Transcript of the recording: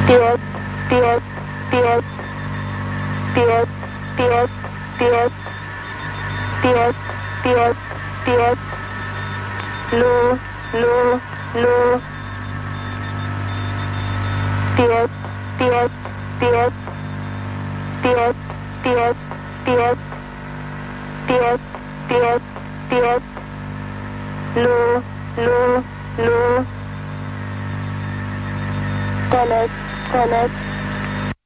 piet, piet, piet, piet, piet, piet, piet, piet, piet, lu, lu, lu, piet, piet, piet, piet, piet, piet, piet, piet, piet, lu, lu, lu, telet, telet,